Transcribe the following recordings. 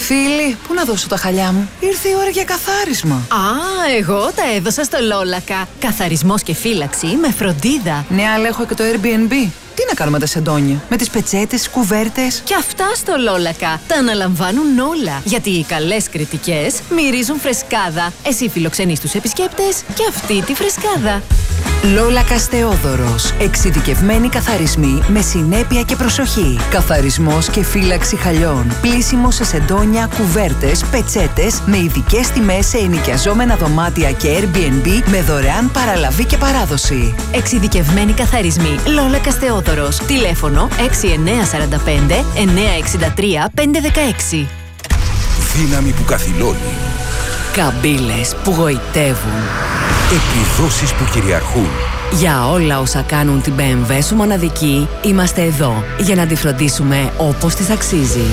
Φίλοι, πού να δώσω τα χαλιά μου? Ήρθε η ώρα για καθάρισμα. Εγώ τα έδωσα στο Λόλακα. Καθαρισμός και φύλαξη με φροντίδα. Ναι, αλλά έχω και το Airbnb. Τι να κάνουμε τα σεντόνια? Με τις πετσέτες, τις κουβέρτες. Και αυτά στο Λόλακα. Τα αναλαμβάνουν όλα. Γιατί οι καλές κριτικές μυρίζουν φρεσκάδα. Εσύ φιλοξενείς τους επισκέπτες και αυτή τη φρεσκάδα. Λόλακας Θεόδωρος. Εξειδικευμένοι καθαρισμοί με συνέπεια και προσοχή. Καθαρισμός και φύλαξη χαλιών. Πλύσιμο σε σεντόνια, κουβέρτες, πετσέτες με ειδικές τιμές σε ενοικιαζόμενα δωμάτια και Airbnb με δωρεάν παραλαβή και παράδοση. Εξειδικευμένοι καθαρισμοί. Λόλακας Θεόδωρος. Τηλέφωνο 6945 963 516. Δύναμη που καθυλώνει. Καμπύλες που γοητεύουν. Επιδόσεις που κυριαρχούν. Για όλα όσα κάνουν την BMW σου μοναδική, είμαστε εδώ για να τη φροντίσουμε όπως της αξίζει.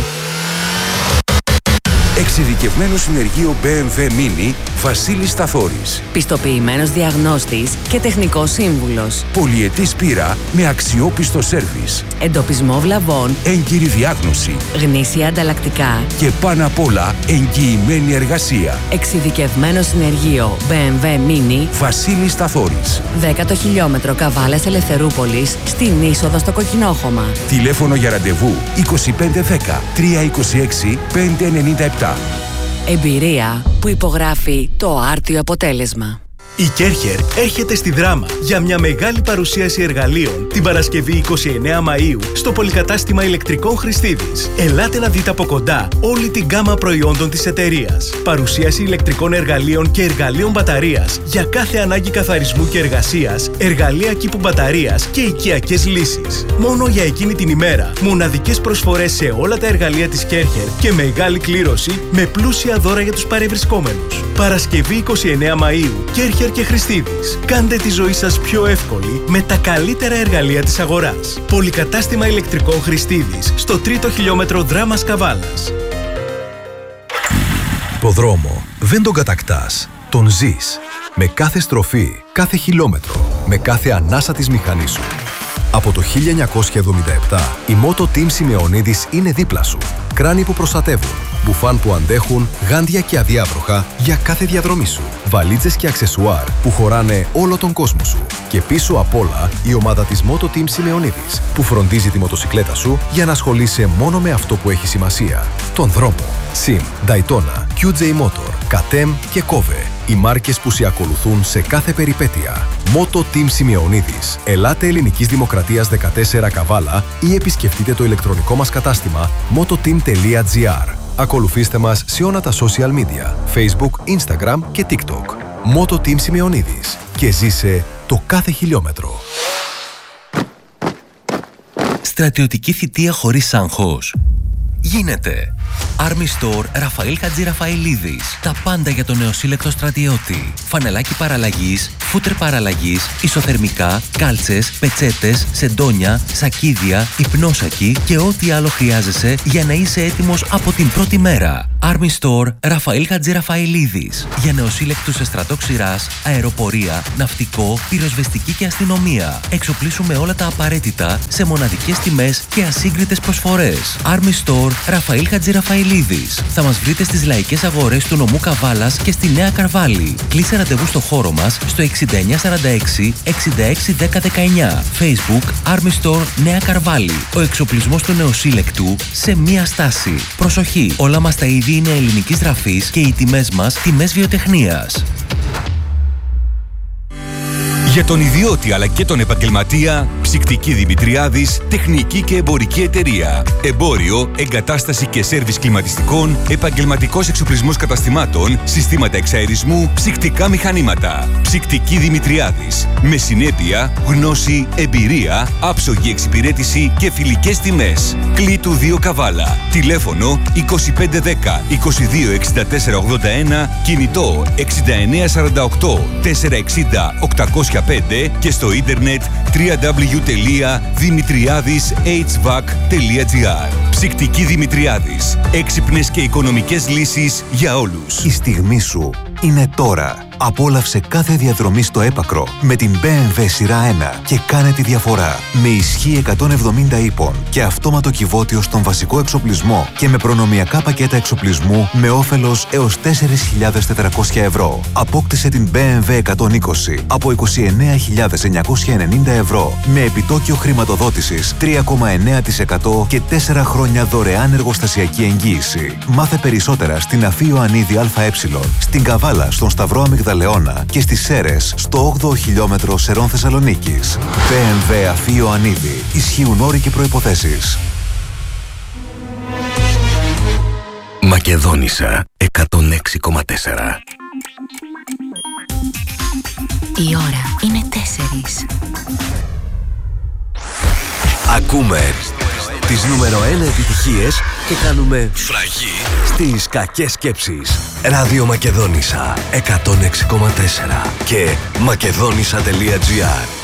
Εξειδικευμένο συνεργείο BMW Mini Βασίλης Σταθόρης. Πιστοποιημένος διαγνώστης και τεχνικός σύμβουλος. Πολυετής πείρα με αξιόπιστο σέρβις. Εντοπισμό βλαβών. Έγκυρη διάγνωση. Γνήσια ανταλλακτικά. Και πάνω απ' όλα εγγυημένη εργασία. Εξειδικευμένο συνεργείο BMW Mini Βασίλης Σταθόρης. 10ο χιλιόμετρο Καβάλας Ελευθερούπολης, στην είσοδο στο Κοκκινόχωμα. Τηλέφωνο για ραντεβού 2510 326 597. Εμπειρία που υπογράφει το άρτιο αποτέλεσμα. Η Κέρχερ έρχεται στη Δράμα για μια μεγάλη παρουσίαση εργαλείων την Παρασκευή 29 Μαΐου στο πολυκατάστημα ηλεκτρικών Χριστίδης. Ελάτε να δείτε από κοντά όλη την γκάμα προϊόντων της εταιρείας. Παρουσίαση ηλεκτρικών εργαλείων και εργαλείων μπαταρίας για κάθε ανάγκη καθαρισμού και εργασίας, εργαλεία κήπου μπαταρίας και οικιακές λύσεις. Μόνο για εκείνη την ημέρα, μοναδικές προσφορές σε όλα τα εργαλεία της Κέρχερ και μεγάλη κλήρωση με πλούσια δώρα για τους παρευρισκόμενους. Παρασκευή 29 Μαΐου, Κέρχερ και Χριστίδης. Κάντε τη ζωή σας πιο εύκολη με τα καλύτερα εργαλεία της αγοράς. Πολυκατάστημα ηλεκτρικών Χριστίδης, στο 3ο χιλιόμετρο Δράμας Καβάλας. Υποδρόμο δεν τον κατακτάς, τον ζεις. Με κάθε στροφή, κάθε χιλιόμετρο, με κάθε ανάσα της μηχανής σου. Από το 1977, η Moto Team Σημεωνίδης είναι δίπλα σου. Κράνη που προστατεύουν, μπουφάν που αντέχουν, γάντια και αδιάβροχα για κάθε διαδρομή σου. Βαλίτσες και αξεσουάρ που χωράνε όλο τον κόσμο σου. Και πίσω απ' όλα, η ομάδα της Moto Team Σημεωνίδης, που φροντίζει τη μοτοσικλέτα σου για να ασχολείσαι μόνο με αυτό που έχει σημασία. Τον δρόμο. Sim, Daytona, QJ Motor, KTM και Kove. Οι μάρκες που σε ακολουθούν σε κάθε περιπέτεια. Moto Team Σημεωνίδης. Ελάτε Ελληνικής Δημοκρατίας 14 Καβάλα ή επισκεφτείτε το ηλεκτρονικό μας κατάστημα mototeam.gr. Ακολουθήστε μας σε όλα τα social media, Facebook, Instagram και TikTok. Moto Team Σημεωνίδης. Και ζήσε το κάθε χιλιόμετρο. Στρατιωτική θητεία χωρίς άγχος. Γίνεται. Army Store Ραφαήλ Χατζηραφαηλίδης. Τα πάντα για τον νεοσύλλεκτο στρατιώτη. Φανελάκι παραλλαγής, φούτερ παραλλαγής, ισοθερμικά, κάλτσες, πετσέτες, σεντόνια, σακίδια, υπνόσακι και ό,τι άλλο χρειάζεσαι για να είσαι έτοιμος από την πρώτη μέρα. Army Store Ραφαήλ Χατζηραφαηλίδης. Για νεοσύλλεκτους σε στρατό ξηράς, αεροπορία, ναυτικό, πυροσβεστική και αστυνομία. Εξοπλίσουμε όλα τα απαραίτητα σε μοναδικές τιμές και ασύγκριτες προσφορές. Army Store Ραφαήλ Χατζηραφαηλίδης. Θα μας βρείτε στις λαϊκές αγορές του νομού Καβάλας και στη Νέα Καρβάλη. Κλείσε ραντεβού στο χώρο μας στο 6946 66 10 19. Facebook Army Store Νέα Καρβάλη. Ο εξοπλισμός του νεοσύλλεκτου σε μία στάση. Προσοχή! Όλα μας τα είδη είναι ελληνικής γραφής και οι τιμές μας τιμές βιοτεχνίας. Για τον ιδιώτη αλλά και τον επαγγελματία, Ψυκτική Δημητριάδης, τεχνική και εμπορική εταιρεία. Εμπόριο, εγκατάσταση και σέρβις κλιματιστικών, επαγγελματικός εξοπλισμός καταστημάτων, συστήματα εξαερισμού, ψυκτικά μηχανήματα. Ψυκτική Δημητριάδης. Με συνέπεια, γνώση, εμπειρία, άψογη εξυπηρέτηση και φιλικές τιμές. Κλήτου 2 Καβάλα. Τηλέφωνο 2510 22 64 81, κινητό 6948 460 805 και στο ίντερνετ www.dimitriadishvac.gr. Ψυκτική Δημητριάδης. Έξυπνες και οικονομικές λύσεις για όλους. Η στιγμή σου είναι τώρα. Απόλαυσε κάθε διαδρομή στο έπακρο με την BMW σειρά 1 και κάνε τη διαφορά. Με ισχύ 170 ύπων και αυτόματο κυβότιο στον βασικό εξοπλισμό και με προνομιακά πακέτα εξοπλισμού με όφελος έως 4.400 ευρώ. Απόκτησε την BMW 120 από 29.990 ευρώ με επιτόκιο χρηματοδότησης 3,9% και 4 χρόνια δωρεάν εργοστασιακή εγγύηση. Μάθε περισσότερα στην Αφή Ιωαννίδη ΑΕ, στην Καβάλα στον Σταυρό Αμυγδαλεώνα και στις Σέρρες στο 8ο χιλιόμετρο Σερών Θεσσαλονίκης. BMW Αφή Ιωαννίδη. Ισχύουν όροι και προϋποθέσεις. Μακεδόνισσα 106,4. Η ώρα είναι 4. Ακούμε τις νούμερο 1 επιτυχίες και κάνουμε φραγή στις κακές σκέψεις. Ράδιο Μακεδόνισσα 106,4 και μακεδόνισσα.gr.